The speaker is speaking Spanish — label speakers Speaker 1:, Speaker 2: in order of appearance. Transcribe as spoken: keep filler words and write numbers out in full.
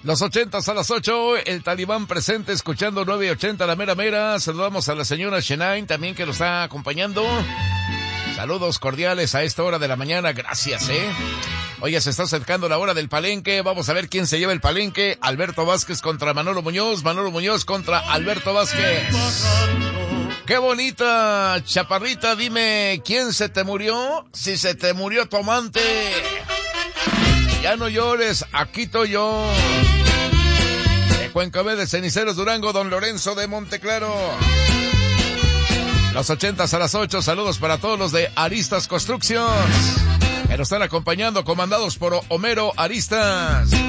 Speaker 1: Los ochentas a las ocho, el Talibán presente, escuchando nueve ochenta la mera mera. Saludamos a la señora Shenain también, que nos está acompañando. Saludos cordiales a esta hora de la mañana, gracias, eh. Oye, se está acercando la hora del palenque, vamos a ver quién se lleva el palenque. Alberto Vázquez contra Manolo Muñoz, Manolo Muñoz contra Alberto Vázquez. Qué bonita, chaparrita, dime, ¿quién se te murió? Si se te murió tu amante. Ya no llores, aquí estoy yo. De Cuenca B, de Ceniceros, Durango, don Lorenzo de Monteclaro. Los ochentas a las ocho, saludos para todos los de Aristas Constructions, que nos están acompañando, comandados por Homero Aristas.